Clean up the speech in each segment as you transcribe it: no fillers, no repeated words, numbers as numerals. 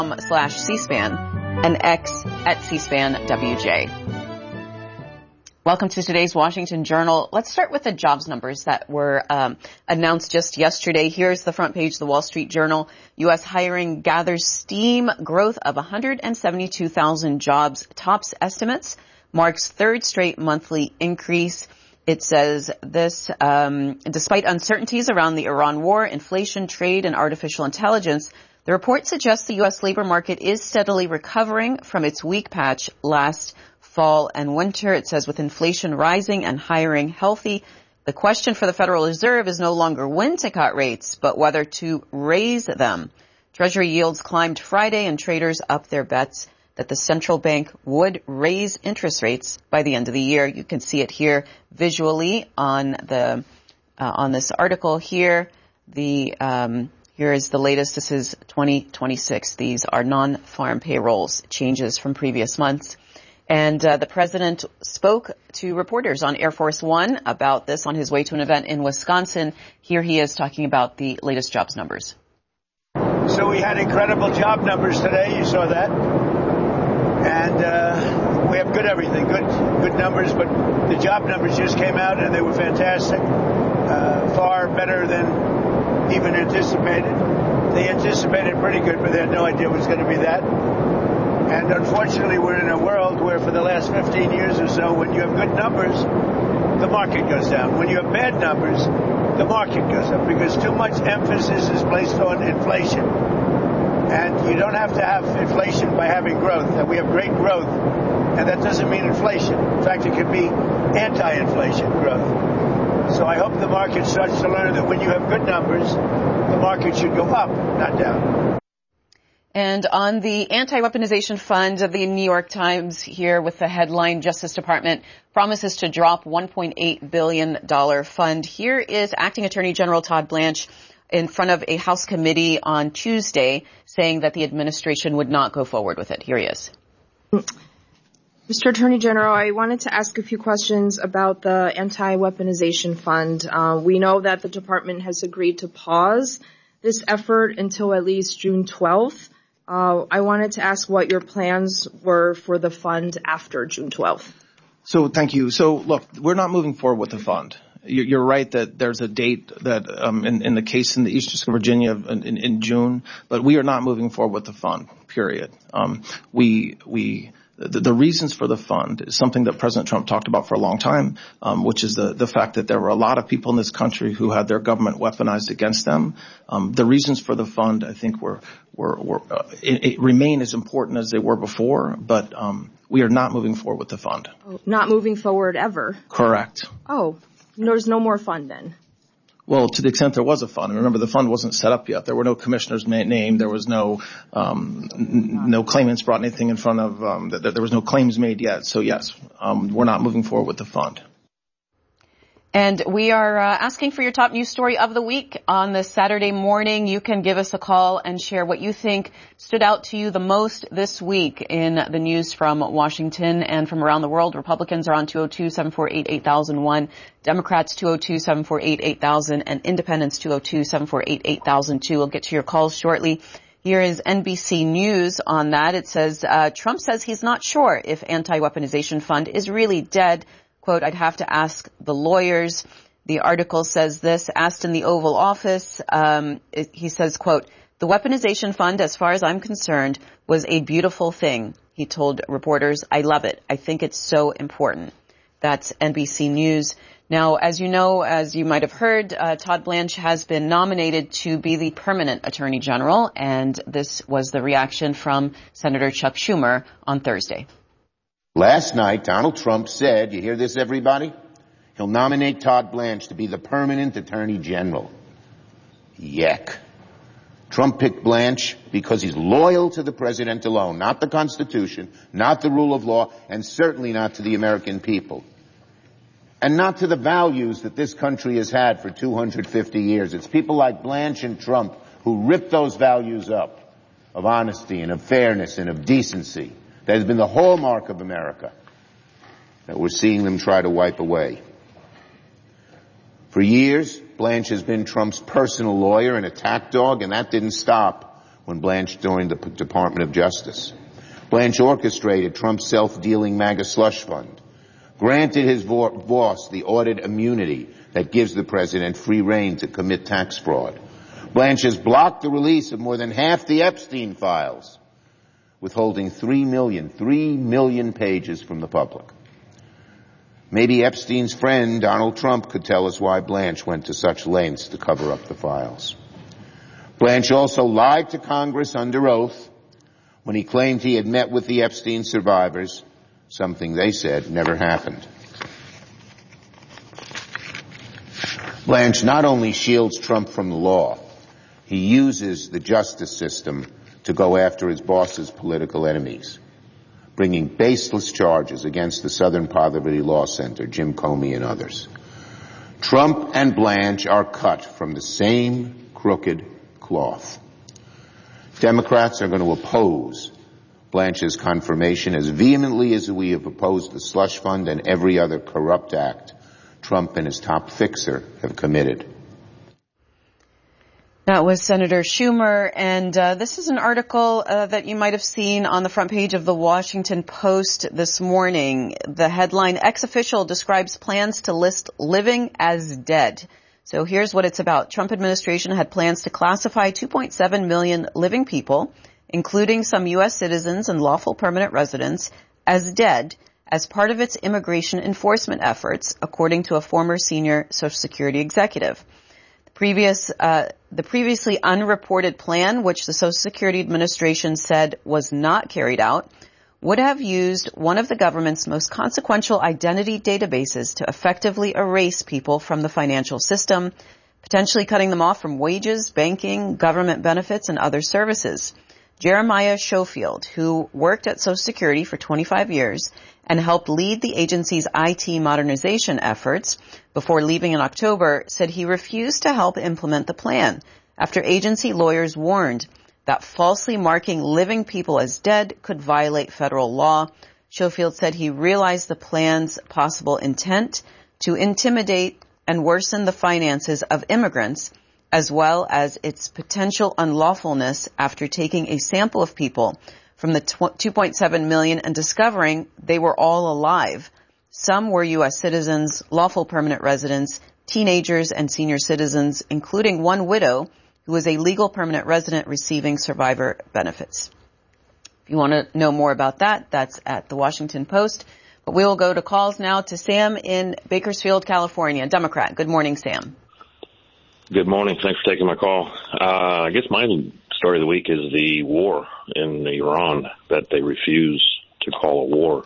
/C-SPAN and X at C-SPAN WJ. Welcome to today's Washington Journal. Let's start with the jobs numbers that were announced just yesterday. Here's the front page of the Wall Street Journal. U.S. hiring gathers steam. Growth of 172,000 jobs tops estimates. Marks third straight monthly increase. It says this, despite uncertainties around the Iran war, inflation, trade, and artificial intelligence, the report suggests the U.S. labor market is steadily recovering from its weak patch last fall and winter. It says with inflation rising and hiring healthy, the question for the Federal Reserve is no longer when to cut rates, but whether to raise them. Treasury yields climbed Friday and traders upped their bets that the central bank would raise interest rates by the end of the year. You can see it here visually on the on this article here. Here is the latest. This is 2026. These are non-farm payrolls, changes from previous months. And the president spoke to reporters on Air Force One about this on his way to an event in Wisconsin. Here he is talking about the latest jobs numbers. So we had incredible job numbers today. You saw that. And we have good everything, good numbers. But the job numbers just came out and they were fantastic. Far better than even anticipated. They anticipated pretty good, but they had no idea it was going to be that. And unfortunately, we're in a world where for the last 15 years or so, when you have good numbers, the market goes down. When you have bad numbers, the market goes up because too much emphasis is placed on inflation. And you don't have to have inflation by having growth. And we have great growth, and that doesn't mean inflation. In fact, it could be anti-inflation growth. So I hope the market starts to learn that when you have good numbers, the market should go up, not down. And on the anti-weaponization fund of the New York Times here with the headline, Justice Department promises to drop $1.8 billion fund. Here is Acting Attorney General Todd Blanche in front of a House committee on Tuesday saying that the administration would not go forward with it. Here he is. Mr. Attorney General, I wanted to ask a few questions about the anti-weaponization fund. We know that the department has agreed to pause this effort until at least June 12th. I wanted to ask what your plans were for the fund after June 12th. So thank you. So look, we're not moving forward with the fund. You're right that there's a date that in the case in the Eastern Virginia in June, but we are not moving forward with the fund, period. The reasons for the fund is something that President Trump talked about for a long time, which is the fact that there were a lot of people in this country who had their government weaponized against them. The reasons for the fund, I think, remain as important as they were before, but we are not moving forward with the fund. Not moving forward ever? Correct. Oh, there's no more fund then? Well, to the extent there was a fund. Remember, the fund wasn't set up yet. There were no commissioners named. There was no claimants brought anything in front of. There was no claims made yet. So yes, we're not moving forward with the fund. And we are asking for your top news story of the week on this Saturday morning. You can give us a call and share what you think stood out to you the most this week in the news from Washington and from around the world. Republicans are on 202-748-8001, Democrats 202-748-8000, and Independents 202-748-8002. We'll get to your calls shortly. Here is NBC News on that. It says, Trump says he's not sure if anti-weaponization fund is really dead. Quote, I'd have to ask the lawyers. The article says this, asked in the Oval Office, he says, quote, the weaponization fund, as far as I'm concerned, was a beautiful thing. He told reporters, I love it. I think it's so important. That's NBC News. Now, as you know, as you might have heard, Todd Blanche has been nominated to be the permanent Attorney General, and this was the reaction from Senator Chuck Schumer on Thursday. Last night, Donald Trump said, you hear this, everybody? He'll nominate Todd Blanche to be the permanent Attorney General. Yuck. Trump picked Blanche because he's loyal to the president alone, not the Constitution, not the rule of law, and certainly not to the American people. And not to the values that this country has had for 250 years. It's people like Blanche and Trump who rip those values up, of honesty and of fairness and of decency. That has been the hallmark of America that we're seeing them try to wipe away. For years, Blanche has been Trump's personal lawyer and attack dog, and that didn't stop when Blanche joined the Department of Justice. Blanche orchestrated Trump's self-dealing MAGA slush fund, granted his boss the audit immunity that gives the president free rein to commit tax fraud. Blanche has blocked the release of more than half the Epstein files, withholding 3 million pages from the public. Maybe Epstein's friend, Donald Trump, could tell us why Blanche went to such lengths to cover up the files. Blanche also lied to Congress under oath when he claimed he had met with the Epstein survivors, something they said never happened. Blanche not only shields Trump from the law, he uses the justice system to go after his boss's political enemies, bringing baseless charges against the Southern Poverty Law Center, Jim Comey and others. Trump and Blanche are cut from the same crooked cloth. Democrats are going to oppose Blanche's confirmation as vehemently as we have opposed the slush fund and every other corrupt act Trump and his top fixer have committed. That was Senator Schumer, and this is an article that you might have seen on the front page of the Washington Post this morning. The headline, Ex-Official Describes Plans to List Living as Dead. So here's what it's about. Trump administration had plans to classify 2.7 million living people, including some U.S. citizens and lawful permanent residents, as dead as part of its immigration enforcement efforts, according to a former senior Social Security executive. The previously unreported plan, which the Social Security Administration said was not carried out, would have used one of the government's most consequential identity databases to effectively erase people from the financial system, potentially cutting them off from wages, banking, government benefits, and other services. Jeremiah Schofield, who worked at Social Security for 25 years and helped lead the agency's IT modernization efforts before leaving in October, said he refused to help implement the plan after agency lawyers warned that falsely marking living people as dead could violate federal law. Schofield said he realized the plan's possible intent to intimidate and worsen the finances of immigrants, as well as its potential unlawfulness after taking a sample of people from the 2.7 million and discovering they were all alive. Some were U.S. citizens, lawful permanent residents, teenagers, and senior citizens, including one widow who is a legal permanent resident receiving survivor benefits. If you want to know more about that, that's at the Washington Post. But we will go to calls now to Sam in Bakersfield, California, Democrat. Good morning, Sam. Good morning. Thanks for taking my call. I guess my story of the week is the war in Iran that they refuse to call a war.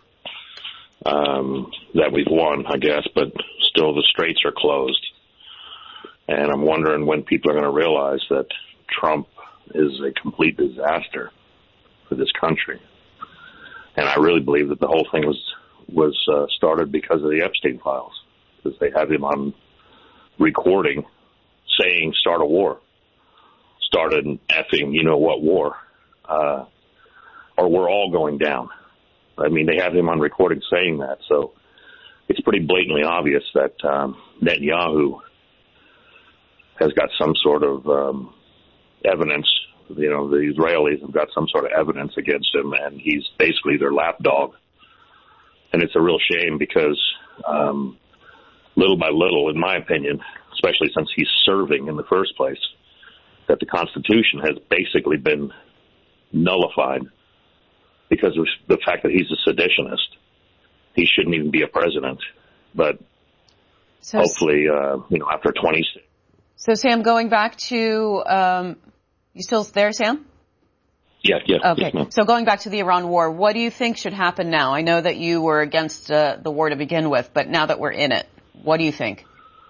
That we've won, I guess, but still the straits are closed. And I'm wondering when people are going to realize that Trump is a complete disaster for this country. And I really believe that the whole thing was started because of the Epstein files, because they had him on recording saying start a war, started an effing you-know-what war, or we're all going down. I mean, they have him on recording saying that, so it's pretty blatantly obvious that Netanyahu has got some sort of evidence. You know, the Israelis have got some sort of evidence against him, and he's basically their lapdog. And it's a real shame because little by little, in my opinion, especially since he's serving in the first place, that the Constitution has basically been nullified because of the fact that he's a seditionist. He shouldn't even be a president. But so, hopefully, after 26. So, Sam, going back to, you still there, Sam? Yeah. Okay. Yes, so going back to the Iran war, what do you think should happen now? I know that you were against the war to begin with, but now that we're in it, what do you think?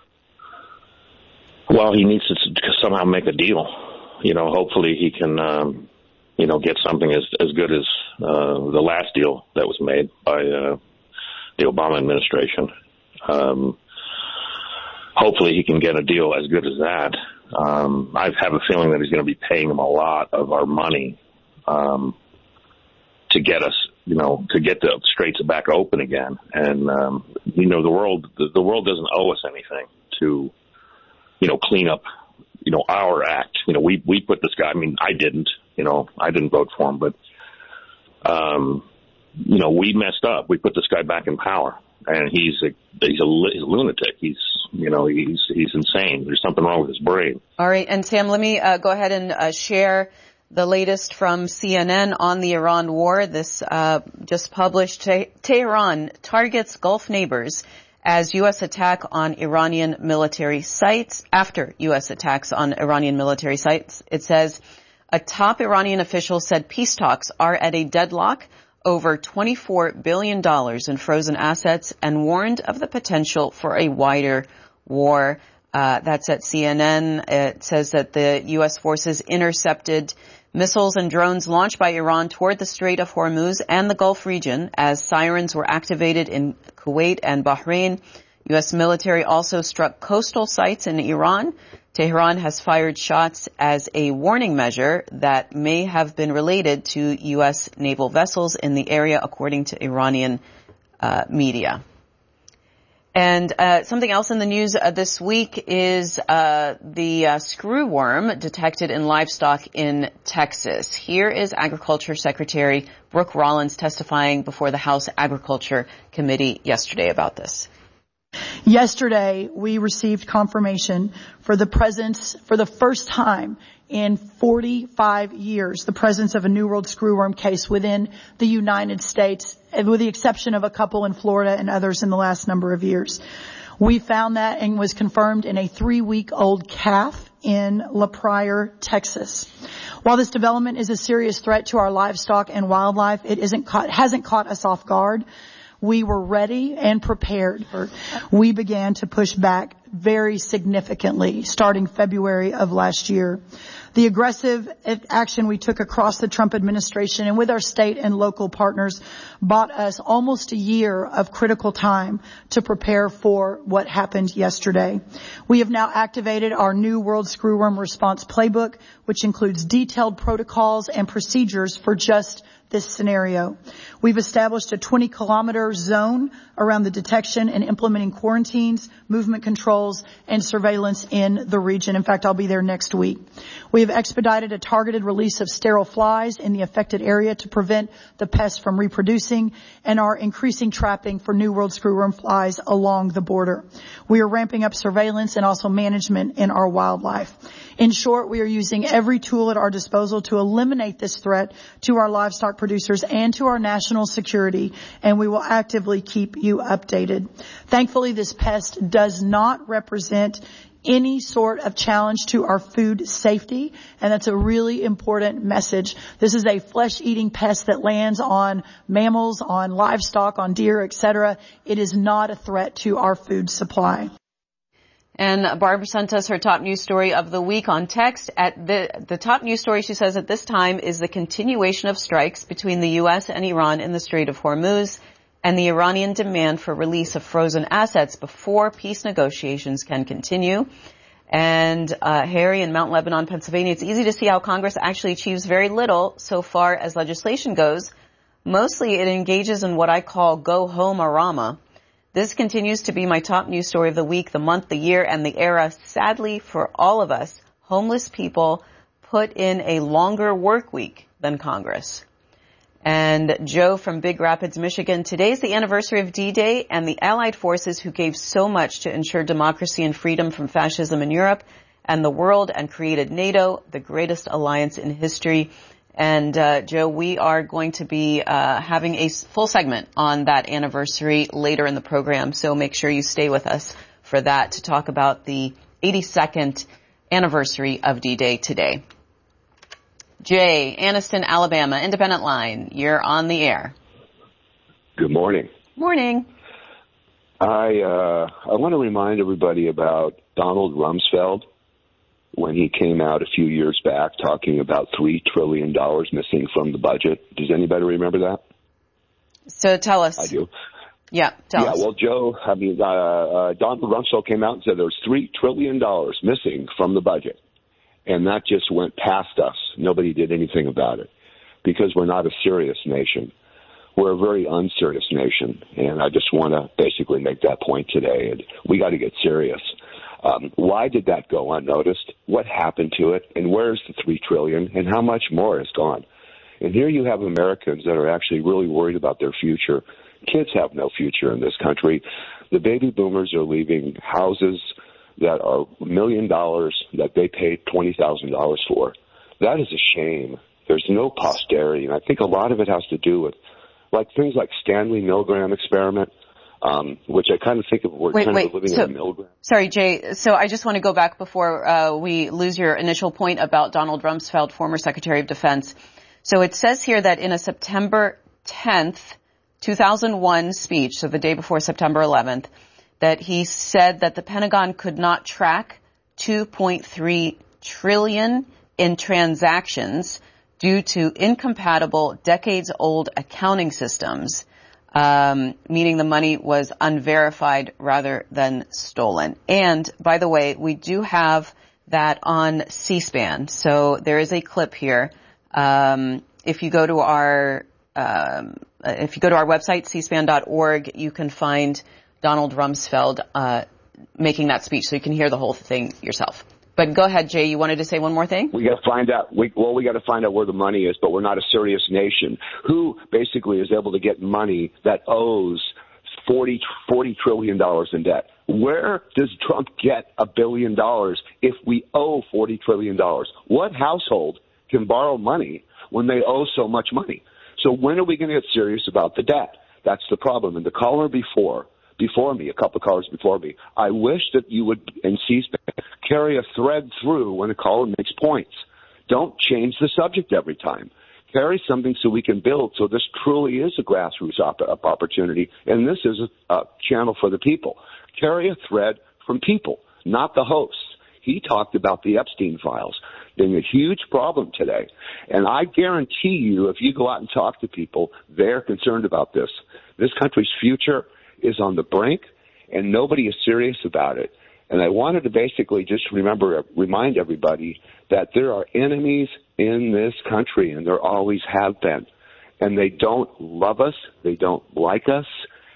Well, he needs to somehow make a deal. Hopefully he can, get something as good as the last deal that was made by the Obama administration. Hopefully he can get a deal as good as that. I have a feeling that he's going to be paying them a lot of our money to get us, to get the straits back open again. And, the world doesn't owe us anything to, clean up, our act. We put this guy, I didn't, I didn't vote for him, but, we messed up. We put this guy back in power, and he's a lunatic. He's insane. There's something wrong with his brain. All right. And Sam, let me go ahead and share the latest from CNN on the Iran war. This just published. Tehran targets Gulf neighbors as U.S. attack on Iranian military sites. After U.S. attacks on Iranian military sites, it says a top Iranian official said peace talks are at a deadlock over $24 billion in frozen assets and warned of the potential for a wider war. That's at CNN. It says that the U.S. forces intercepted missiles and drones launched by Iran toward the Strait of Hormuz and the Gulf region as sirens were activated in Kuwait and Bahrain. U.S. military also struck coastal sites in Iran. Tehran has fired shots as a warning measure that may have been related to U.S. naval vessels in the area, according to Iranian media. And something else in the news this week is the screwworm detected in livestock in Texas. Here is Agriculture Secretary Brooke Rollins testifying before the House Agriculture Committee yesterday about this. Yesterday, we received confirmation for the presence, for the first time in 45 years, the presence of a New World screwworm case within the United States, with the exception of a couple in Florida and others in the last number of years. We found that and was confirmed in a 3-week-old calf in La Pryor, Texas. While this development is a serious threat to our livestock and wildlife, it hasn't caught us off guard. We were ready and prepared. We began to push back very significantly starting February of last year. The aggressive action we took across the Trump administration and with our state and local partners bought us almost a year of critical time to prepare for what happened yesterday. We have now activated our New World Screwworm Response Playbook, which includes detailed protocols and procedures for just this scenario. We've established a 20-kilometer zone around the detection and implementing quarantines, movement controls, and surveillance in the region. In fact, I'll be there next week. We have expedited a targeted release of sterile flies in the affected area to prevent the pest from reproducing and are increasing trapping for New World screwworm flies along the border. We are ramping up surveillance and also management in our wildlife. In short, we are using every tool at our disposal to eliminate this threat to our livestock producers and to our national security, and we will actively keep you updated. Thankfully, this pest does not represent any sort of challenge to our food safety, and that's a really important message. This is a flesh-eating pest that lands on mammals, on livestock, on deer, etc. It is not a threat to our food supply. And Barbara sent us her top news story of the week on text. At the top news story, she says, at this time is the continuation of strikes between the U.S. and Iran in the Strait of Hormuz and the Iranian demand for release of frozen assets before peace negotiations can continue. And Harry in Mount Lebanon, Pennsylvania, it's easy to see how Congress actually achieves very little so far as legislation goes. Mostly it engages in what I call go-home-a-rama. This continues to be my top news story of the week, the month, the year, and the era. Sadly, for all of us, homeless people put in a longer work week than Congress. And Joe from Big Rapids, Michigan, today's the anniversary of D-Day and the Allied forces who gave so much to ensure democracy and freedom from fascism in Europe and the world and created NATO, the greatest alliance in history. And Joe, we are going to be having a full segment on that anniversary later in the program, so make sure you stay with us for that to talk about the 82nd anniversary of D-Day today. Jay, Anniston, Alabama, Independent Line, you're on the air. Good morning. Morning. I want to remind everybody about Donald Rumsfeld when he came out a few years back talking about $3 trillion missing from the budget. Does anybody remember that? So tell us. I do. Yeah, tell us. Yeah, well, Joe, Donald Rumsfeld came out and said there was $3 trillion missing from the budget. And that just went past us. Nobody did anything about it because we're not a serious nation. We're a very unserious nation. And I just want to basically make that point today. And we got to get serious. Why did that go unnoticed? What happened to it? And where's the $3 trillion? And how much more has gone? And here you have Americans that are actually really worried about their future. Kids have no future in this country. The baby boomers are leaving houses that are $1 million that they paid $20,000 for. That is a shame. There's no posterity, and I think a lot of it has to do with things like Stanley Milgram experiment, which I kind of think of we're kind of living in a Milgram. Sorry, Jay. So I just want to go back before we lose your initial point about Donald Rumsfeld, former Secretary of Defense. So it says here that in a September 10th, 2001 speech, so the day before September 11th, that he said that the Pentagon could not track $2.3 trillion in transactions due to incompatible, decades-old accounting systems, meaning the money was unverified rather than stolen. And, by the way, we do have that on C-SPAN. So there is a clip here. If you go to our website, cspan.org, you can find Donald Rumsfeld making that speech, so you can hear the whole thing yourself. But go ahead, Jay. You wanted to say one more thing? We got to find out. We got to find out where the money is, but we're not a serious nation. Who basically is able to get money that owes $40 trillion in debt? Where does Trump get $1 billion if we owe $40 trillion? What household can borrow money when they owe so much money? So when are we going to get serious about the debt? That's the problem. And the caller before me, a couple of callers before me, I wish that you would, in C-SPAN, carry a thread through when a caller makes points. Don't change the subject every time. Carry something so we can build, so this truly is a grassroots opportunity, and this is a channel for the people. Carry a thread from people, not the hosts. He talked about the Epstein files being a huge problem today. And I guarantee you, if you go out and talk to people, they're concerned about this. This country's future is on the brink, and nobody is serious about it. And I wanted to basically just remind everybody that there are enemies in this country, and there always have been. And they don't love us. They don't like us.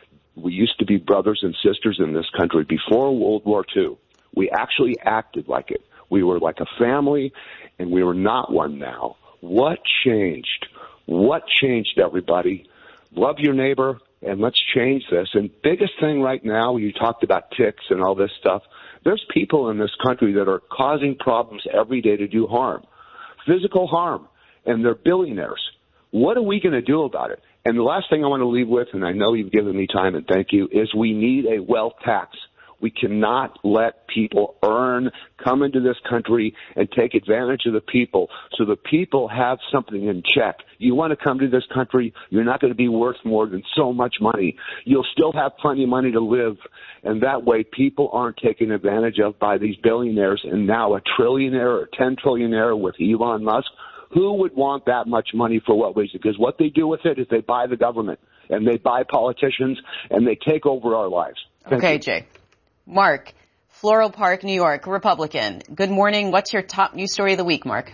We used to be brothers and sisters in this country before World War II. We actually acted like it. We were like a family, and we were not one now. What changed? What changed, everybody? Love your neighbor, and let's change this. And biggest thing right now, you talked about ticks and all this stuff, there's people in this country that are causing problems every day to do harm, physical harm, and they're billionaires. What are we going to do about it? And the last thing I want to leave with, and I know you've given me time, and thank you, is we need a wealth tax. We cannot let people come into this country and take advantage of the people so the people have something in check. You want to come to this country, you're not going to be worth more than so much money. You'll still have plenty of money to live, and that way people aren't taken advantage of by these billionaires, and now a trillionaire or 10 trillionaire with Elon Musk. Who would want that much money for what reason? Because what they do with it is they buy the government, and they buy politicians, and they take over our lives. Okay, Jay. Mark, Floral Park, New York, Republican. Good morning. What's your top news story of the week, Mark?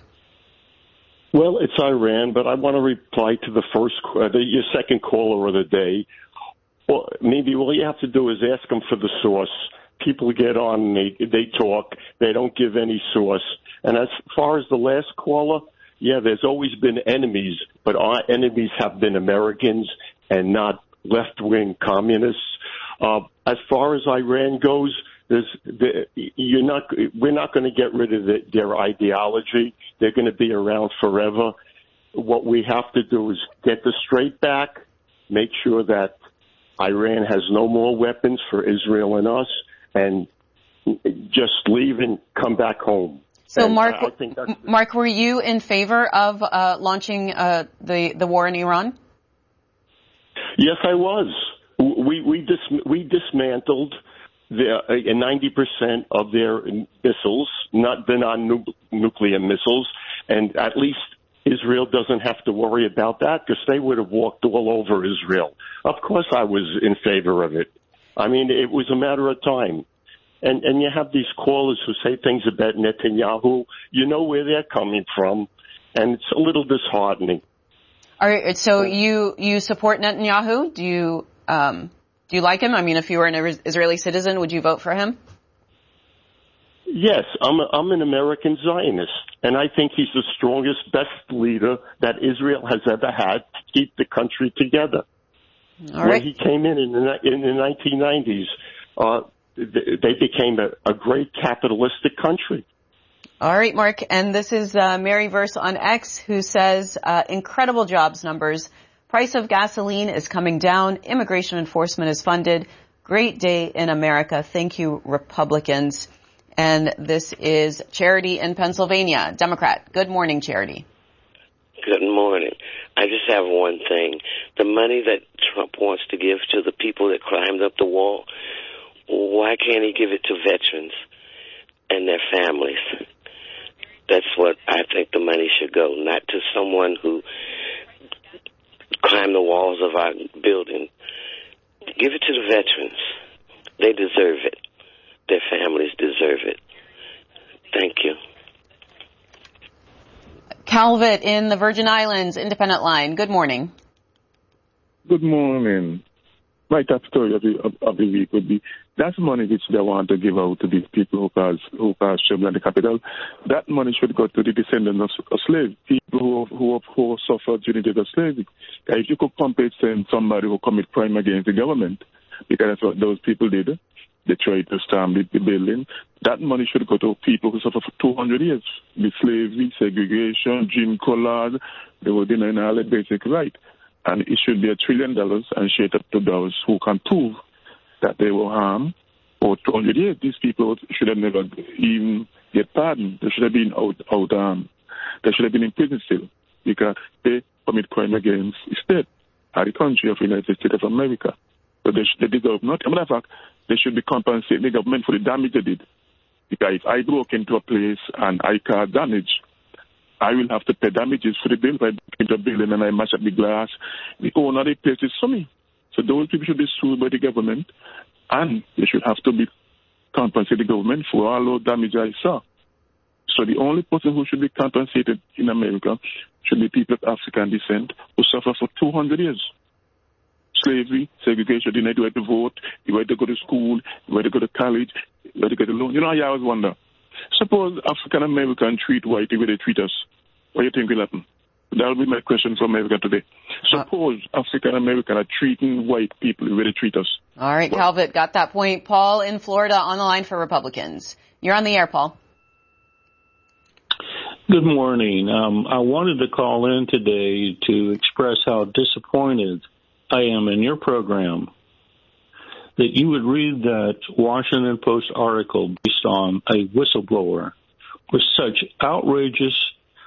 Well, it's Iran, but I want to reply to your second caller of the day. Well, maybe all you have to do is ask them for the source. People get on, they talk, they don't give any source. And as far as the last caller, yeah, there's always been enemies, but our enemies have been Americans and not left-wing communists. As far as Iran goes, we're not going to get rid of their ideology. They're going to be around forever. What we have to do is get the straight back, make sure that Iran has no more weapons for Israel and us, and just leave and come back home. So, Mark, were you in favor of launching the war in Iran? Yes, I was. We dismantled 90% of their missiles, not the non-nuclear missiles, and at least Israel doesn't have to worry about that because they would have walked all over Israel. Of course I was in favor of it. I mean, it was a matter of time. And you have these callers who say things about Netanyahu. You know where they're coming from, and it's a little disheartening. All right, so you support Netanyahu? Do you like him? I mean, if you were an Israeli citizen, would you vote for him? Yes, I'm an American Zionist, and I think he's the strongest, best leader that Israel has ever had to keep the country together. All right. When he came in the 1990s, they became a great capitalistic country. All right, Mark. And this is Mary Verse on X, who says, incredible jobs numbers. Price of gasoline is coming down. Immigration enforcement is funded. Great day in America. Thank you, Republicans. And this is Charity in Pennsylvania, Democrat. Good morning, Charity. Good morning. I just have one thing. The money that Trump wants to give to the people that climbed up the wall, why can't he give it to veterans and their families? That's what I think the money should go, not to someone who climbed the walls of our building. Give it to the veterans. They deserve it. Their families deserve it. Thank you. Calvert in the Virgin Islands, Independent Line. Good morning. Good morning. My top story of the week would be that's money which they want to give out to these people who caused trouble in the capital. That money should go to the descendants of slaves, people who suffered during the days of slavery. If you could compensate somebody who commit crime against the government, because that's what those people did. They tried to storm the building. That money should go to people who suffered for 200 years. The slavery, segregation, Jim Crow laws, they were denying all the basic right. And it should be $1 trillion and shared up to those who can prove that they were harmed for 200 years. These people should have never even get pardoned. They should have been out they should have been in prison still because they commit crime against the state or the country of the United States of America. So they deserve nothing. As a matter of fact, they should be compensating the government for the damage they did. Because if I broke into a place and I caused damage, I will have to pay damages for the bill. If I broke into a building and I mash up the glass, the owner of the place is for me. So those people should be sued by the government, and they should have to be compensated the government for all those damage I saw. So the only person who should be compensated in America should be people of African descent who suffer for 200 years. Slavery, segregation, the right to vote, the right to go to school, the right to go to college, the right to get a loan. You know, I always wonder, suppose African Americans treat white the way they treat us. What do you think will happen? That will be my question for America today. Suppose African Americans are treating white people the way they treat us. All right, Calvert, got that point. Paul in Florida on the line for Republicans. You're on the air, Paul. Good morning. I wanted to call in today to express how disappointed I am in your program that you would read that Washington Post article based on a whistleblower with such outrageous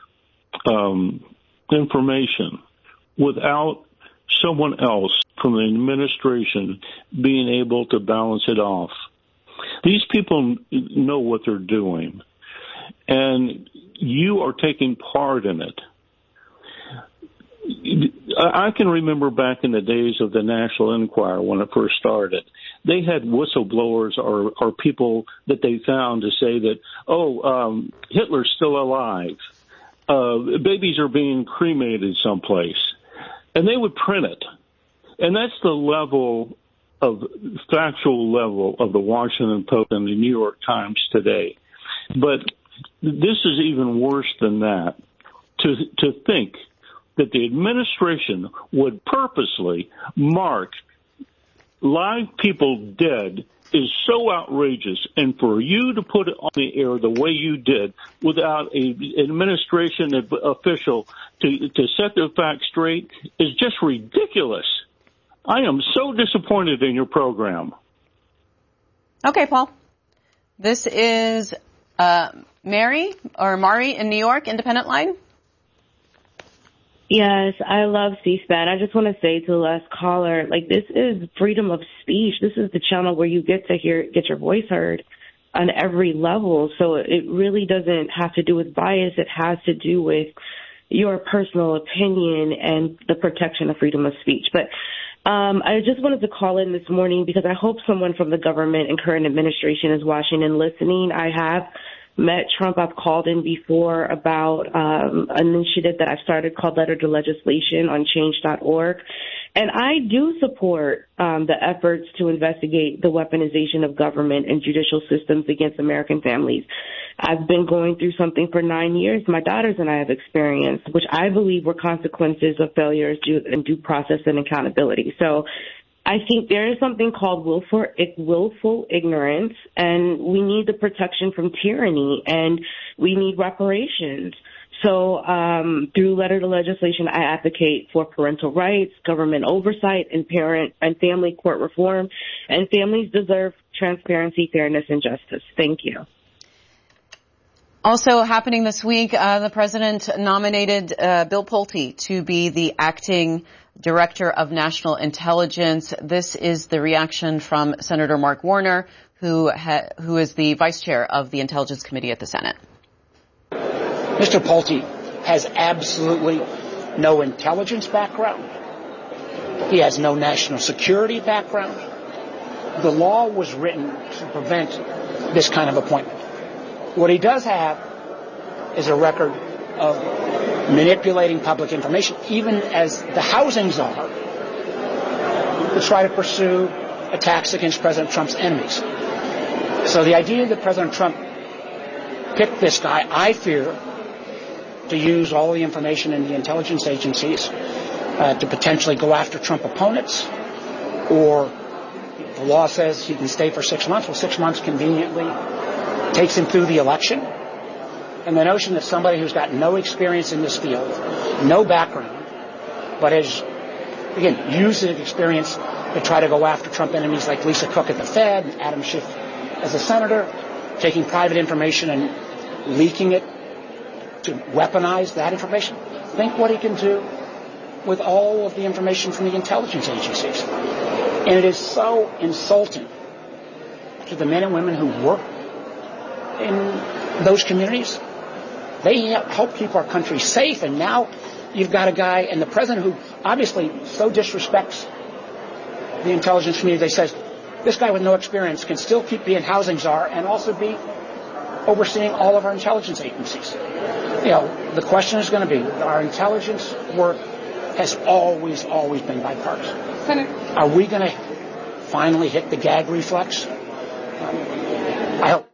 information without someone else from the administration being able to balance it off. These people know what they're doing, and you are taking part in it. I can remember back in the days of the National Enquirer when it first started. They had whistleblowers or people that they found to say that, Hitler's still alive. Babies are being cremated someplace. And they would print it. And that's the factual level of the Washington Post and the New York Times today. But this is even worse than that. To think that the administration would purposely mark live people dead is so outrageous, and for you to put it on the air the way you did without an administration official to set the facts straight is just ridiculous. I am so disappointed in your program. Okay, Paul. This is Mari in New York, Independent Line. Yes, I love C-SPAN. I just want to say to the last caller, this is freedom of speech. This is the channel where you get your voice heard on every level. So it really doesn't have to do with bias. It has to do with your personal opinion and the protection of freedom of speech. But I just wanted to call in this morning because I hope someone from the government and current administration is watching and listening. I have met Trump. I've called in before about an initiative that I've started called Letter to Legislation on change.org. And I do support the efforts to investigate the weaponization of government and judicial systems against American families. I've been going through something for 9 years my daughters and I have experienced, which I believe were consequences of failures in due process and accountability. So I think there is something called willful ignorance, and we need the protection from tyranny, and we need reparations. So through letter to legislation, I advocate for parental rights, government oversight, and parent and family court reform. And families deserve transparency, fairness, and justice. Thank you. Also happening this week, the president nominated Bill Pulte to be the acting director of national intelligence. This is the reaction from Senator Mark Warner, who is the vice chair of the Intelligence Committee at the Senate. Mr. Pulte has absolutely no intelligence background. He has no national security background. The law was written to prevent this kind of appointment. What he does have is a record of manipulating public information, even as the housing czar, to try to pursue attacks against President Trump's enemies. So the idea that President Trump picked this guy, I fear, to use all the information in the intelligence agencies to potentially go after Trump opponents, or the law says he can stay for 6 months. Well, 6 months conveniently takes him through the election. And the notion that somebody who's got no experience in this field, no background, but has, again, used his experience to try to go after Trump enemies like Lisa Cook at the Fed and Adam Schiff as a senator, taking private information and leaking it to weaponize that information. Think what he can do with all of the information from the intelligence agencies. And it is so insulting to the men and women who work in those communities. They help keep our country safe, and now you've got a guy and the president who obviously so disrespects the intelligence community. They says this guy with no experience can still keep being housing czar and also be overseeing all of our intelligence agencies. You know, the question is going to be, our intelligence work has always been bipartisan. Senator, are we going to finally hit the gag reflex? I hope.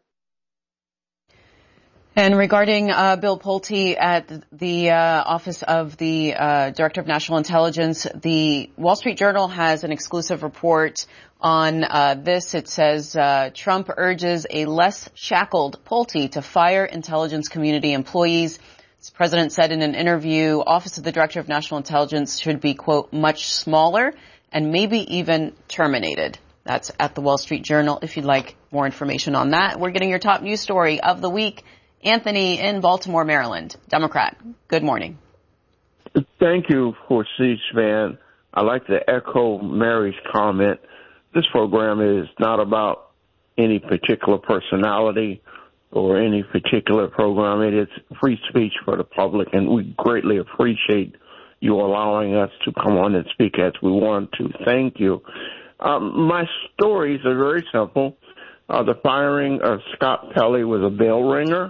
And regarding Bill Pulte at the Office of the Director of National Intelligence, the Wall Street Journal has an exclusive report on this. It says Trump urges a less shackled Pulte to fire intelligence community employees. As the president said in an interview, Office of the Director of National Intelligence should be, quote, much smaller and maybe even terminated. That's at the Wall Street Journal. If you'd like more information on that, we're getting your top news story of the week. Anthony in Baltimore, Maryland, Democrat. Good morning. Thank you for C-SPAN. I'd like to echo Mary's comment. This program is not about any particular personality or any particular program. It is free speech for the public, and we greatly appreciate you allowing us to come on and speak as we want to. Thank you. My stories are very simple. The firing of Scott Pelley was a bell ringer.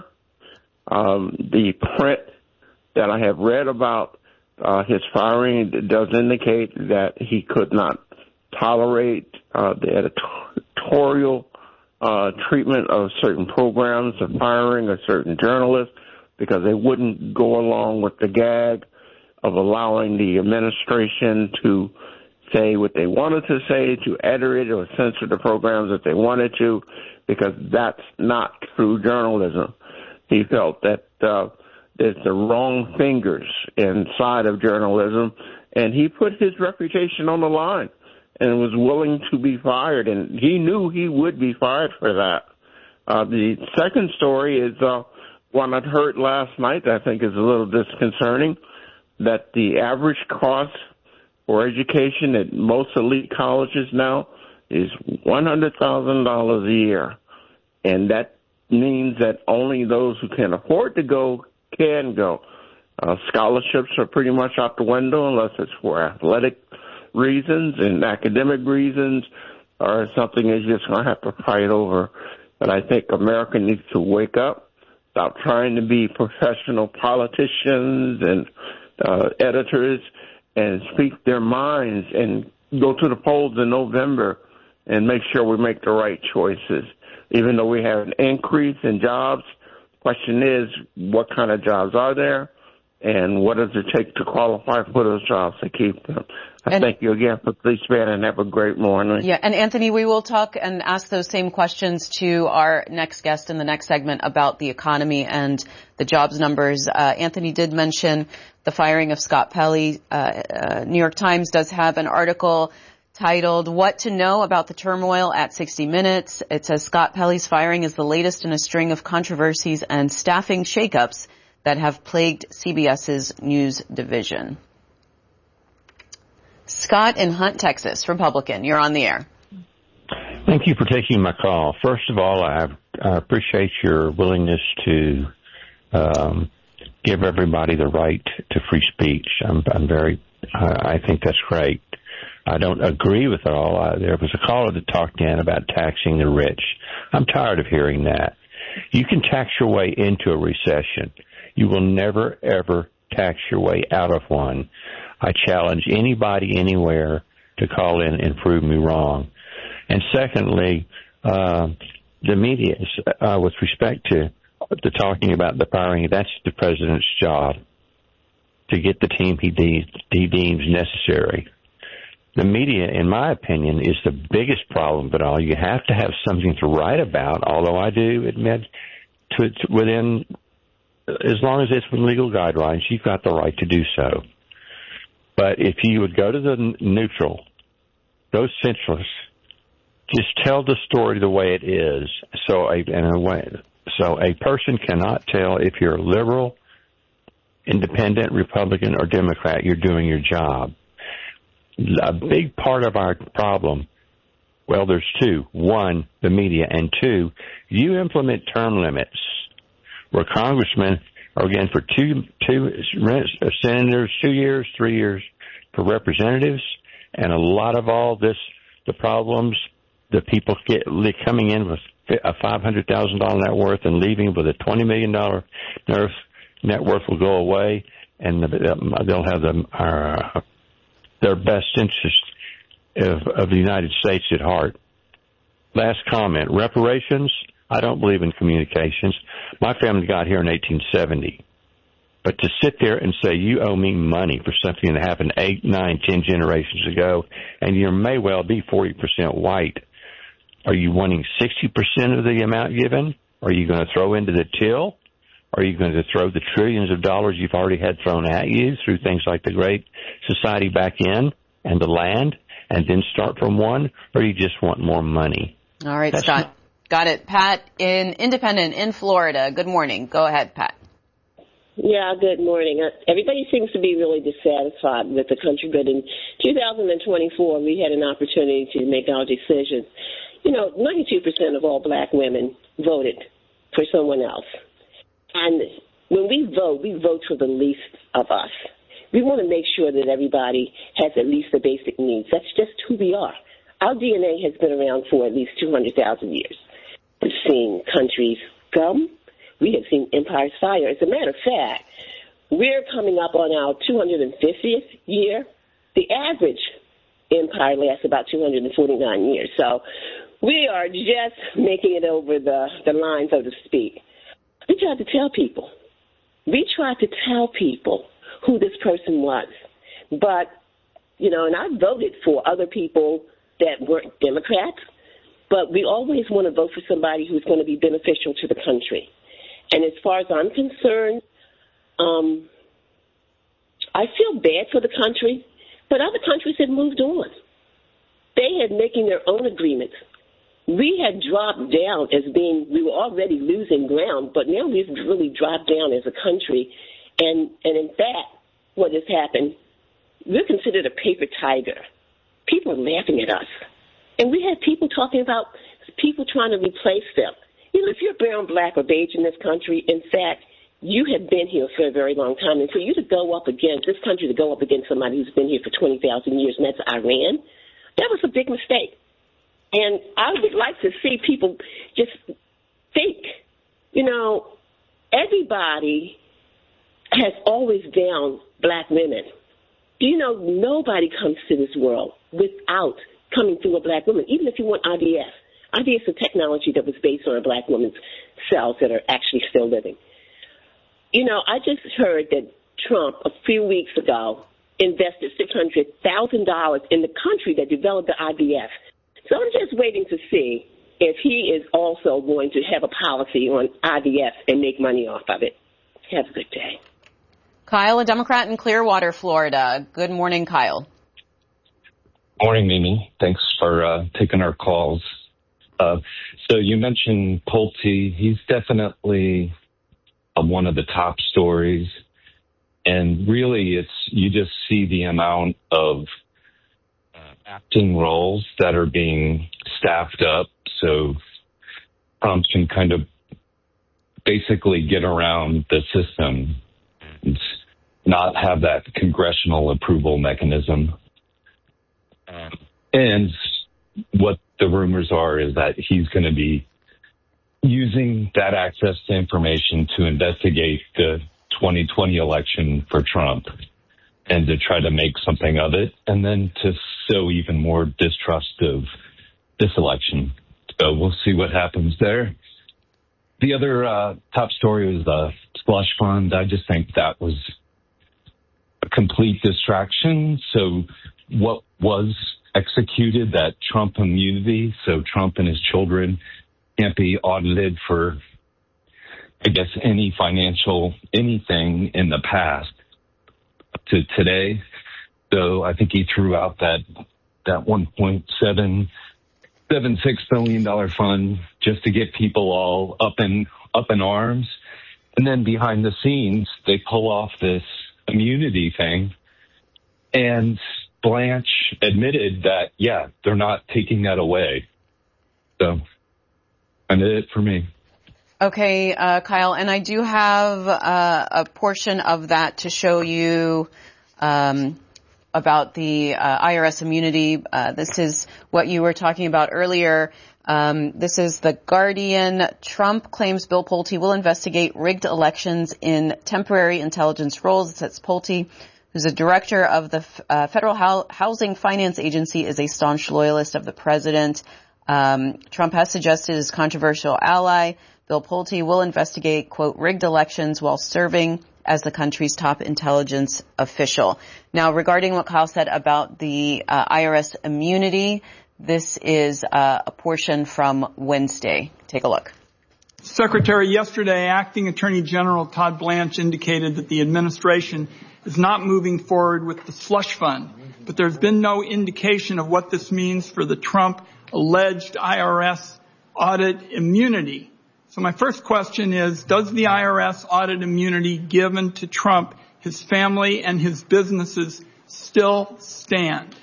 The print that I have read about his firing does indicate that he could not tolerate the editorial treatment of certain programs, of firing of certain journalists, because they wouldn't go along with the gag of allowing the administration to say what they wanted to say, to edit it or censor the programs that they wanted to, because that's not true journalism. He felt that there's the wrong fingers inside of journalism, and he put his reputation on the line and was willing to be fired, and he knew he would be fired for that. The second story is one I heard last night that I think is a little disconcerting, that the average cost for education at most elite colleges now is $100,000 a year, and that means that only those who can afford to go can go. Scholarships are pretty much out the window unless it's for athletic reasons, and academic reasons or something is just going to have to fight over. But I think America needs to wake up, stop trying to be professional politicians and editors, and speak their minds and go to the polls in November and make sure we make the right choices. Even though we have an increase in jobs, the question is, what kind of jobs are there, and what does it take to qualify for those jobs to keep them? Thank you again for C-SPAN, and have a great morning. Yeah, and Anthony, we will talk and ask those same questions to our next guest in the next segment about the economy and the jobs numbers. Anthony did mention the firing of Scott Pelley. New York Times does have an article titled "What to Know About the Turmoil" at 60 Minutes. It says Scott Pelley's firing is the latest in a string of controversies and staffing shakeups that have plagued CBS's news division. Scott in Hunt, Texas, Republican. You're on the air. Thank you for taking my call. First of all, I appreciate your willingness to give everybody the right to free speech. I think that's great. I don't agree with it all. There was a caller that talked in about taxing the rich. I'm tired of hearing that. You can tax your way into a recession. You will never, ever tax your way out of one. I challenge anybody anywhere to call in and prove me wrong. And secondly, the media, with respect to the talking about the firing, that's the president's job to get the team he deems necessary. The media, in my opinion, is the biggest problem of it all. You have to have something to write about, although I do admit within, as long as it's within legal guidelines, you've got the right to do so. But if you would go to the neutral, those centralists, just tell the story the way it is. So a person cannot tell if you're liberal, independent, Republican, or Democrat. You're doing your job. A big part of our problem, well, there's two. One, the media, and two, you implement term limits where congressmen are again for two senators, 2 years, 3 years for representatives, and a lot of all this, the problems, the people coming in with a $500,000 net worth and leaving with a $20 million net worth will go away, and they'll have their best interest of the United States at heart. Last comment, reparations. I don't believe in communications. My family got here in 1870. But to sit there and say you owe me money for something that happened 8, 9, 10 generations ago, and you may well be 40% white, are you wanting 60% of the amount given? Are you going to throw into the till? Are you going to throw the trillions of dollars you've already had thrown at you through things like the Great Society back in and the land and then start from one? Or you just want more money? All right, Scott. Got it. Pat in Independent in Florida. Good morning. Go ahead, Pat. Yeah, good morning. Everybody seems to be really dissatisfied with the country, but in 2024, we had an opportunity to make our decisions. 92% of all black women voted for someone else. And when we vote for the least of us. We want to make sure that everybody has at least the basic needs. That's just who we are. Our DNA has been around for at least 200,000 years. We've seen countries come. We have seen empires fire. As a matter of fact, we're coming up on our 250th year. The average empire lasts about 249 years. So we are just making it over the line, so to speak. We tried to tell people. Who this person was. But, and I voted for other people that weren't Democrats, but we always want to vote for somebody who's going to be beneficial to the country. And as far as I'm concerned, I feel bad for the country, but other countries have moved on. They had making their own agreements. We had dropped down we were already losing ground, but now we've really dropped down as a country. And in fact, what has happened, we're considered a paper tiger. People are laughing at us. And we had people talking about people trying to replace them. If you're brown, black, or beige in this country, in fact, you have been here for a very long time. And for you to go up against this country, to go up against somebody who's been here for 20,000 years, and that's Iran, that was a big mistake. And I would like to see people just think, everybody has always downed black women. Do you know nobody comes to this world without coming through a black woman, even if you want IVF. IVF is a technology that was based on a black woman's cells that are actually still living. You know, I just heard that Trump, a few weeks ago, invested $600,000 in the country that developed the IVF. So I'm just waiting to see if he is also going to have a policy on IVF and make money off of it. Have a good day. Kyle, a Democrat in Clearwater, Florida. Good morning, Kyle. Morning, Mimi. Thanks for taking our calls. So you mentioned Pulte. He's definitely one of the top stories. And really, you just see the amount of acting roles that are being staffed up so Trump can kind of basically get around the system and not have that congressional approval mechanism. And what the rumors are is that he's going to be using that access to information to investigate the 2020 election for Trump and to try to make something of it, and then to sow even more distrust of this election. So we'll see what happens there. The other top story was the slush fund. I just think that was a complete distraction. So what was executed, that Trump immunity, so Trump and his children can't be audited for, I guess, any financial anything in the past to today. So I think he threw out that $1.776 billion fund just to get people all up in arms. And then behind the scenes, they pull off this immunity thing. And Blanche admitted that, yeah, they're not taking that away. So, that's it for me. Okay, Kyle, and I do have a portion of that to show you about the IRS immunity. This is what you were talking about earlier. This is The Guardian. Trump claims Bill Pulte will investigate rigged elections in temporary intelligence roles. It says Pulte, who's a director of the Federal Housing Finance Agency, is a staunch loyalist of the president. Trump has suggested his controversial ally, Bill Pulte, will investigate, quote, rigged elections while serving as the country's top intelligence official. Now, regarding what Kyle said about the IRS immunity, this is a portion from Wednesday. Take a look. Secretary, yesterday, Acting Attorney General Todd Blanche indicated that the administration is not moving forward with the slush fund, but there's been no indication of what this means for the Trump alleged IRS audit immunity. So my first question is, does the IRS audit immunity given to Trump, his family, and his businesses still stand?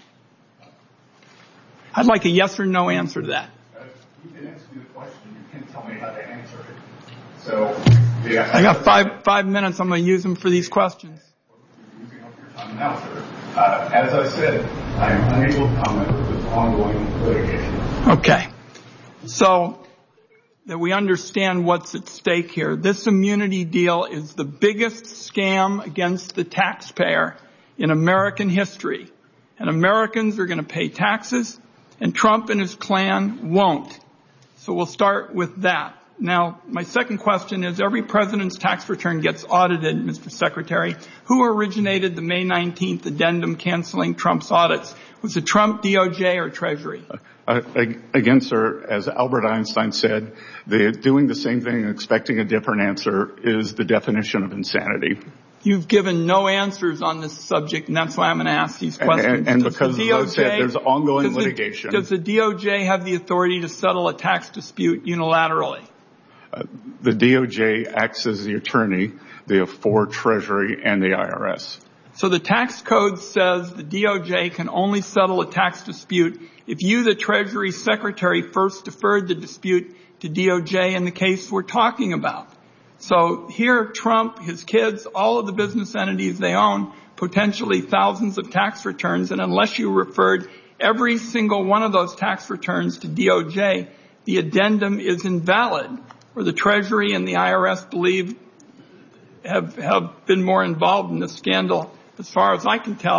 I'd like a yes or no answer to that. You can answer the question. You can tell me how to answer it. So, yeah. I got five minutes. I'm going to use them for these questions. You're using up your time now, sir. As I said, I am unable to comment with ongoing litigation. Okay. So that we understand what's at stake here. This immunity deal is the biggest scam against the taxpayer in American history. And Americans are going to pay taxes, and Trump and his clan won't. So we'll start with that. Now, my second question is, every president's tax return gets audited, Mr. Secretary. Who originated the May 19th addendum canceling Trump's audits? Was it Trump, DOJ, or Treasury? Again, sir, as Albert Einstein said, doing the same thing and expecting a different answer is the definition of insanity. You've given no answers on this subject, and that's why I'm going to ask these questions. And because, as I said, there's ongoing litigation. Does the DOJ have the authority to settle a tax dispute unilaterally? The DOJ acts as the attorney for Treasury and the IRS. So the tax code says the DOJ can only settle a tax dispute if you, the Treasury Secretary, first deferred the dispute to DOJ in the case we're talking about. So here, Trump, his kids, all of the business entities they own, potentially thousands of tax returns, and unless you referred every single one of those tax returns to DOJ, the addendum is invalid, or the Treasury and the IRS believe have been more involved in the scandal, as far as I can tell,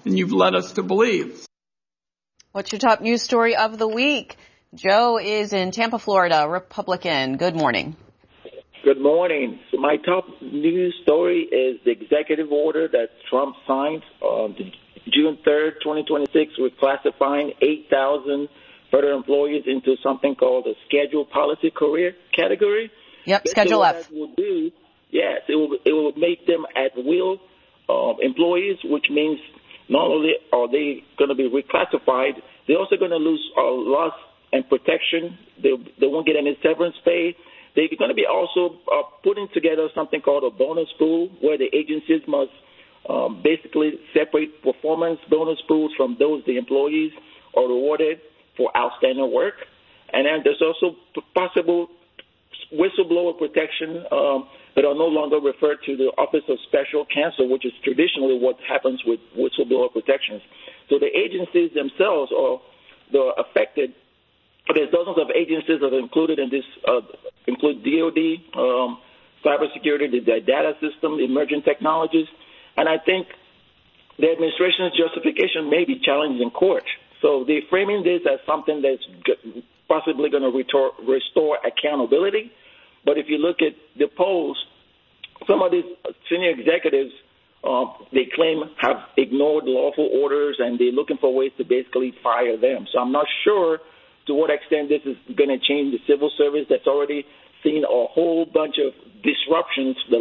than you've led us to believe. What's your top news story of the week? Joe is in Tampa, Florida, Republican. Good morning. Good morning. So my top news story is the executive order that Trump signed on June 3rd, 2026, reclassifying 8,000 federal employees into something called a scheduled policy career category. Yep, Basically Schedule what F. That will do, yes, it will make them at will employees, which means not only are they going to be reclassified, they're also going to lose loss and protection. They won't get any severance pay. They're going to be also putting together something called a bonus pool, where the agencies must basically separate performance bonus pools from those the employees are rewarded for outstanding work. And then there's also possible whistleblower protection that are no longer referred to the Office of Special Counsel, which is traditionally what happens with whistleblower protections. So the agencies themselves are affected. There's dozens of agencies that are included in this, include DOD, cybersecurity, the data system, emerging technologies. And I think the administration's justification may be challenged in court. So they're framing this as something that's possibly going to restore accountability. But if you look at the polls, some of these senior executives, they claim have ignored lawful orders, and they're looking for ways to basically fire them. So I'm not sure to what extent this is going to change the civil service that's already seen a whole bunch of disruptions the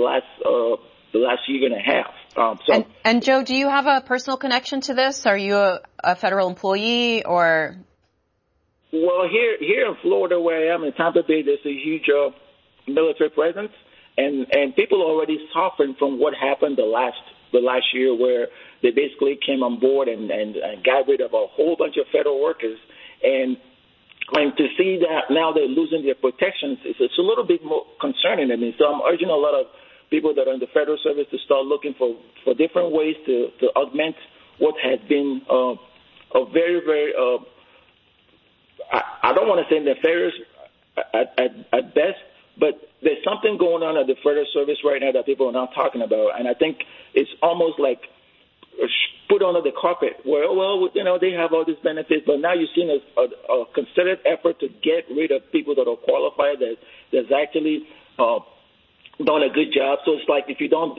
last year and a half. And Joe, do you have a personal connection to this? Are you a federal employee or? Well, here in Florida, where I am in Tampa Bay, there's a huge military presence, and people already suffered from what happened the last year, where they basically came on board and got rid of a whole bunch of federal workers, and to see that now they're losing their protections, it's a little bit more concerning to me. So I'm urging a lot of people that are in the federal service to start looking for different ways to augment what has been a very, very, I don't want to say nefarious at best, but there's something going on at the federal service right now that people are not talking about. And I think it's almost like put under the carpet where, well, they have all these benefits, but now you're seeing a concerted effort to get rid of people that are qualified, that's actually done a good job. So it's like if you don't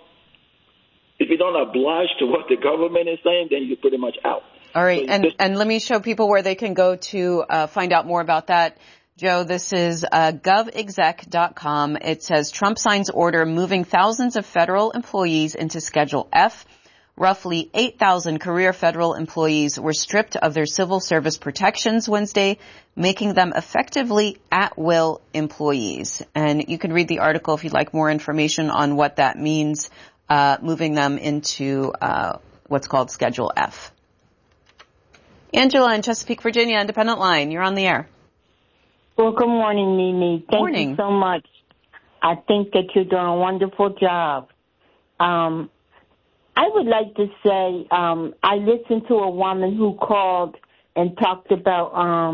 oblige to what the government is saying, then you're pretty much out. All right, so and let me show people where they can go to find out more about that. Joe, this is govexec.com. It says Trump signs order moving thousands of federal employees into Schedule F. Roughly 8,000 career federal employees were stripped of their civil service protections Wednesday, making them effectively at-will employees. And you can read the article if you'd like more information on what that means, moving them into what's called Schedule F. Angela in Chesapeake, Virginia, Independent Line. You're on the air. Well, good morning, Mimi. Thank you so much. I think that you're doing a wonderful job. I would like to say I listened to a woman who called and talked about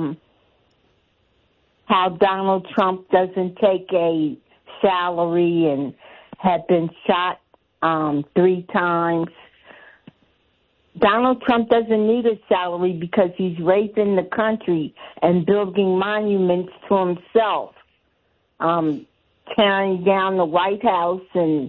how Donald Trump doesn't take a salary and had been shot 3 times. Donald Trump doesn't need a salary because he's raping the country and building monuments to himself, tearing down the White House and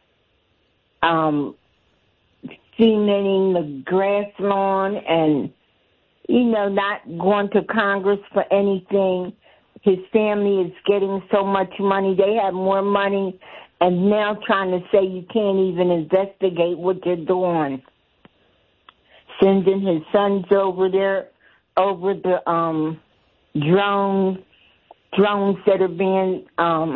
cementing the grass lawn and, not going to Congress for anything. His family is getting so much money. They have more money, and now trying to say you can't even investigate what they're doing. Sending his sons over there, over the drones that are being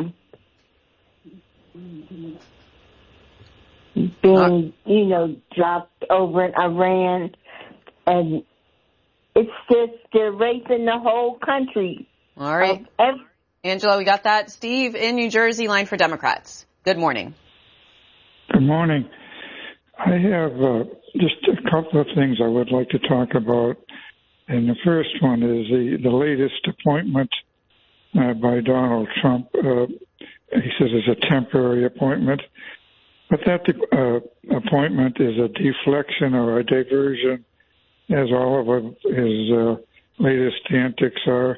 dropped over in Iran. And it's just, they're raping the whole country. All right. Angela, we got that. Steve in New Jersey, line for Democrats. Good morning. Good morning. I have just a couple of things I would like to talk about. And the first one is the latest appointment by Donald Trump. He says it's a temporary appointment. But that appointment is a deflection or a diversion, as all of his latest antics are,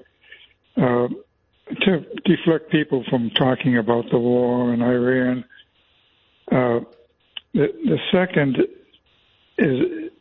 to deflect people from talking about the war in Iran. The second is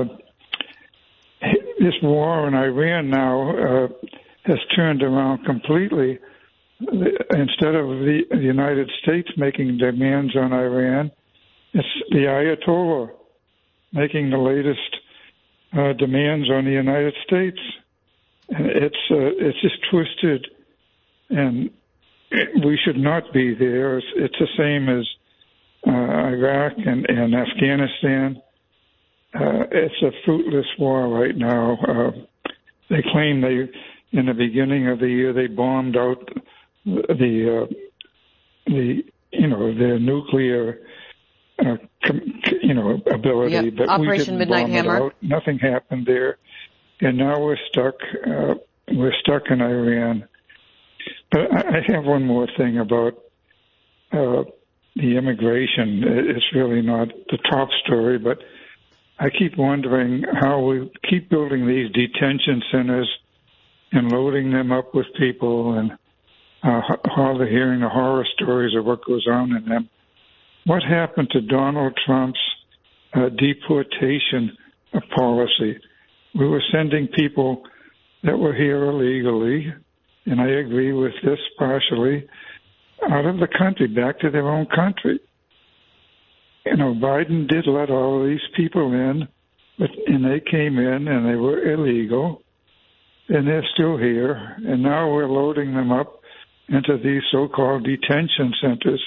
this war in Iran now has turned around completely. Instead of the United States making demands on Iran, it's the Ayatollah making the latest demands on the United States. And it's just twisted, and we should not be there. It's the same as Iraq and Afghanistan. It's a fruitless war right now. They claim in the beginning of the year, they bombed out their nuclear ability, yep. but Operation we didn't Midnight bomb Hammer. it out. Nothing happened there, and now we're stuck. We're stuck in Iran. But I have one more thing about the immigration. It's really not the top story, but I keep wondering how we keep building these detention centers and loading them up with people, and how they're hearing the horror stories of what goes on in them. What happened to Donald Trump's deportation policy? We were sending people that were here illegally, and I agree with this partially, out of the country, back to their own country. Biden did let all of these people in, and they came in and they were illegal, and they're still here, and now we're loading them up into these so-called detention centers.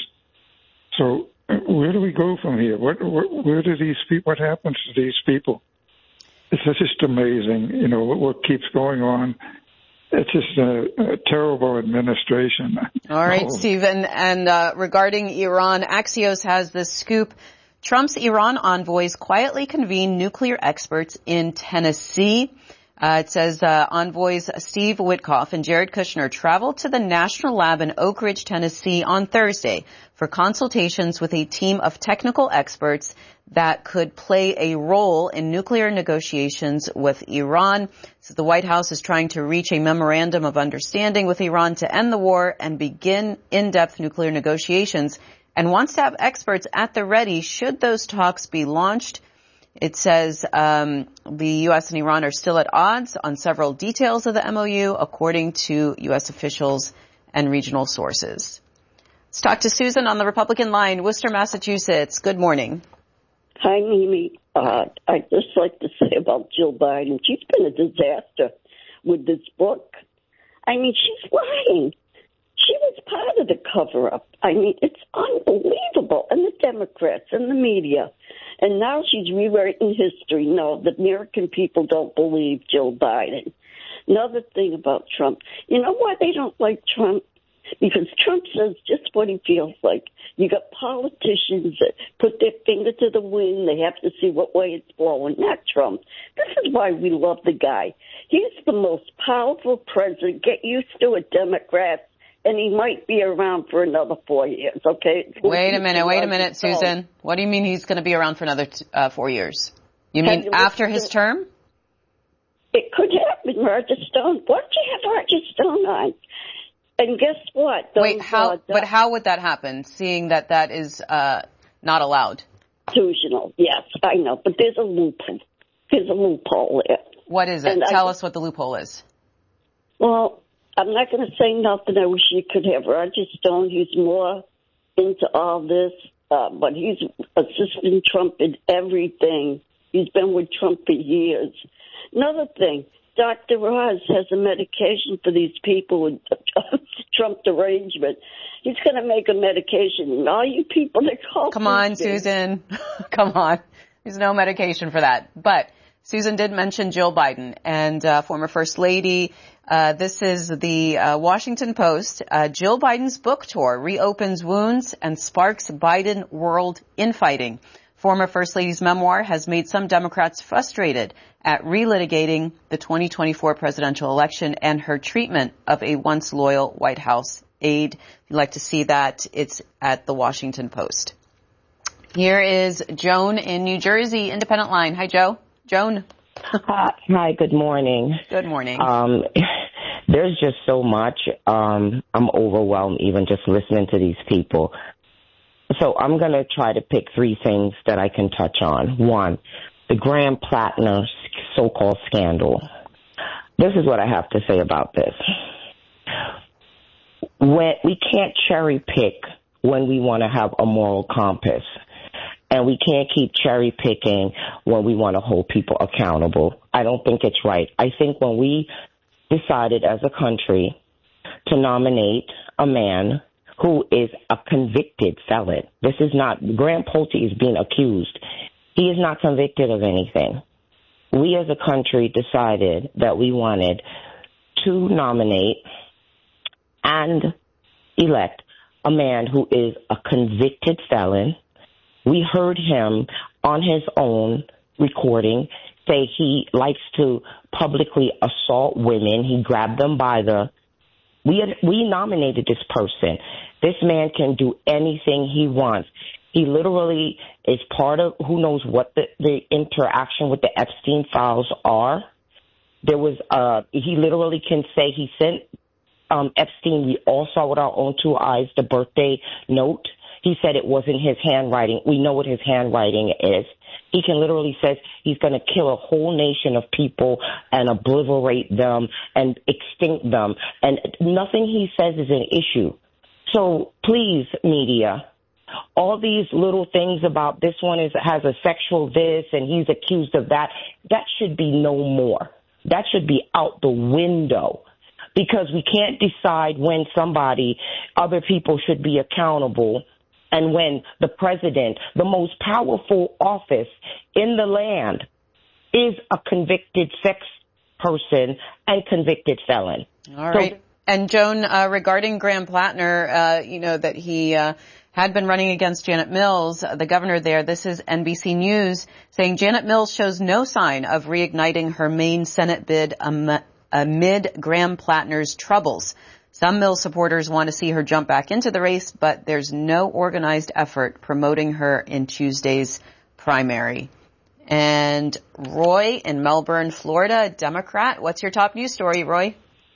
So where do we go from here? Where do these people? What happens to these people? It's just amazing, what keeps going on. It's just a terrible administration. All right, Stephen. And regarding Iran, Axios has this scoop. Trump's Iran envoys quietly convene nuclear experts in Tennessee. It says envoys Steve Witkoff and Jared Kushner traveled to the National Lab in Oak Ridge, Tennessee on Thursday for consultations with a team of technical experts that could play a role in nuclear negotiations with Iran. So the White House is trying to reach a memorandum of understanding with Iran to end the war and begin in-depth nuclear negotiations, and wants to have experts at the ready should those talks be launched. It says the U.S. and Iran are still at odds on several details of the MOU, according to U.S. officials and regional sources. Let's talk to Susan on the Republican line, Worcester, Massachusetts. Good morning. Hi, Mimi. I'd just like to say about Jill Biden, she's been a disaster with this book. I mean, she's lying. She was part of the cover-up. I mean, it's unbelievable. And the Democrats and the media. And now she's rewriting history. No, the American people don't believe Joe Biden. Another thing about Trump. You know why they don't like Trump? Because Trump says just what he feels like. You got politicians that put their finger to the wind. They have to see what way it's blowing. Not Trump. This is why we love the guy. He's the most powerful president. Get used to it, Democrats. And he might be around for another 4 years, okay? Wait a minute, Susan. What do you mean he's going to be around for another 4 years? You mean after his term? It could happen, Roger Stone. Why don't you have Roger Stone on? And guess what? Wait, but how would that happen, seeing that is not allowed? Constitutional, yes, I know. But there's a loophole. There's a loophole there. What is it? And Tell us what the loophole is. Well, I'm not going to say nothing. I wish you could have Roger Stone. He's more into all this, but he's assisting Trump in everything. He's been with Trump for years. Another thing, Dr. Oz has a medication for these people with Trump derangement. He's going to make a medication, and all you people that call... Come on, Susan. Come on. There's no medication for that. But Susan did mention Jill Biden and former First Lady. This is the Washington Post. Jill Biden's book tour reopens wounds and sparks Biden world infighting. Former First Lady's memoir has made some Democrats frustrated at relitigating the 2024 presidential election and her treatment of a once loyal White House aide. If you'd like to see that, it's at the Washington Post. Here is Joan in New Jersey, Independent Line. Hi, Joan. Hi, good morning. Good morning. There's just so much. I'm overwhelmed even just listening to these people. So I'm going to try to pick three things that I can touch on. One, the Graham Plattner so-called scandal. This is what I have to say about this. We can't cherry pick when we want to have a moral compass. And we can't keep cherry picking when we want to hold people accountable. I don't think it's right. I think when we decided as a country to nominate a man who is a convicted felon, this is not, Graham Pulte is being accused. He is not convicted of anything. We as a country decided that we wanted to nominate and elect a man who is a convicted felon. We heard him on his own recording say he likes to publicly assault women. He grabbed them by the... We nominated this person. This man can do anything he wants. He literally is part of, who knows what the interaction with the Epstein files are. There was, he literally can say he sent Epstein, we all saw with our own two eyes, the birthday note. He said it wasn't his handwriting. We know what his handwriting is. He can literally say he's going to kill a whole nation of people and obliterate them and extinct them. And nothing he says is an issue. So please, media, all these little things about this one has a sexual this and he's accused of that, that should be no more. That should be out the window. Because we can't decide when other people should be accountable, and when the president, the most powerful office in the land, is a convicted sex person and convicted felon. All right. And Joan, regarding Graham Plattner, that he had been running against Janet Mills, the governor there. This is NBC News saying Janet Mills shows no sign of reigniting her main Senate bid amid Graham Plattner's troubles. Some Mills supporters want to see her jump back into the race, but there's no organized effort promoting her in Tuesday's primary. And Roy in Melbourne, Florida, Democrat. What's your top news story, Roy?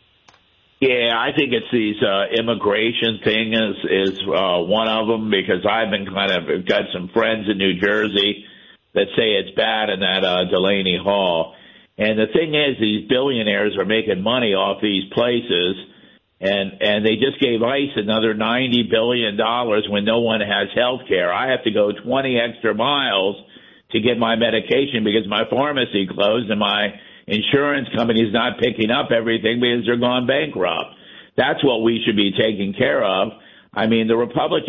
Yeah, I think it's these immigration thing is one of them, because I've been got some friends in New Jersey that say it's bad in that Delaney Hall. And the thing is, these billionaires are making money off these places, and they just gave ICE another $90 billion when no one has health care. I have to go 20 extra miles to get my medication because my pharmacy closed and my insurance company's not picking up everything because they're gone bankrupt. That's what we should be taking care of. I mean, the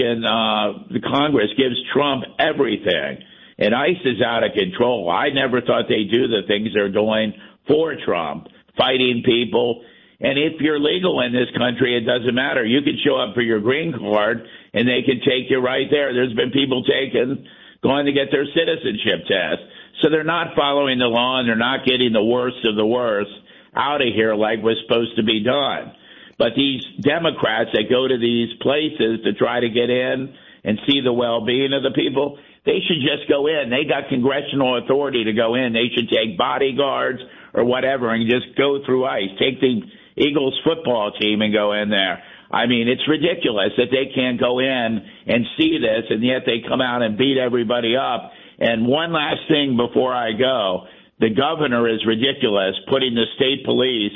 Congress gives Trump everything. And ICE is out of control. I never thought they'd do the things they're doing for Trump, fighting people. And if you're legal in this country, it doesn't matter. You can show up for your green card, and they can take you right there. There's been people going to get their citizenship test. So they're not following the law, and they're not getting the worst of the worst out of here like was supposed to be done. But these Democrats that go to these places to try to get in and see the well-being of the people, they should just go in. They got congressional authority to go in. They should take bodyguards or whatever and just go through ICE. Take the Eagles football team and go in there. I mean, it's ridiculous that they can't go in and see this, and yet they come out and beat everybody up. And one last thing before I go, the governor is ridiculous, putting the state police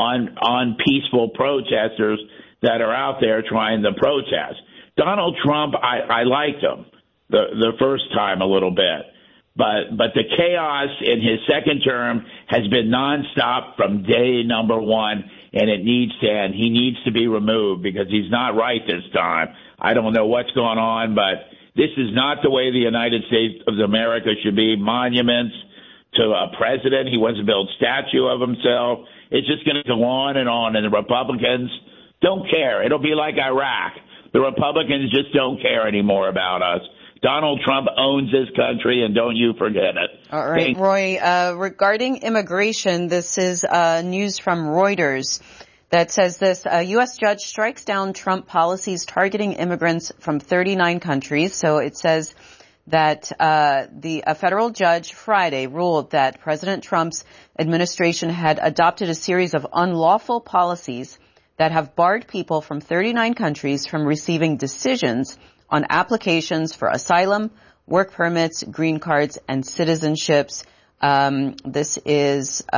on peaceful protesters that are out there trying to protest. Donald Trump, I liked him the first time a little bit. But the chaos in his second term has been nonstop from day number one, and it needs to end. He needs to be removed because he's not right this time. I don't know what's going on, but this is not the way the United States of America should be. Monuments to a president. He wants to build a statue of himself. It's just going to go on, and the Republicans don't care. It'll be like Iraq. The Republicans just don't care anymore about us. Donald Trump owns this country, and don't you forget it. All right, Roy, regarding immigration, this is news from Reuters that says this. A U.S. judge strikes down Trump policies targeting immigrants from 39 countries. So it says that a federal judge Friday ruled that President Trump's administration had adopted a series of unlawful policies that have barred people from 39 countries from receiving decisions on applications for asylum, work permits, green cards, and citizenships. This is